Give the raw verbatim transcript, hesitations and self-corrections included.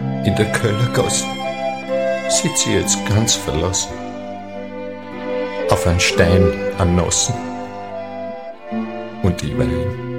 In der Köllergasse sitz ich jetzt ganz verlassen, auf einen Stein annossen, und ich wein.